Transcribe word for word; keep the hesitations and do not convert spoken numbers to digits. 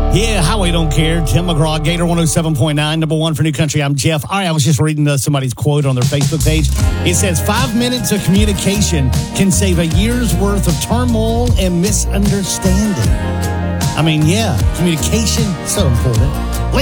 Yeah, Highway Don't Care. Tim McGraw, Gator one oh seven point nine, number one for New Country. I'm Jeff. All right, I was just reading uh, somebody's quote on their Facebook page. It says, five minutes of communication can save a year's worth of turmoil and misunderstanding. I mean, yeah, communication, so important.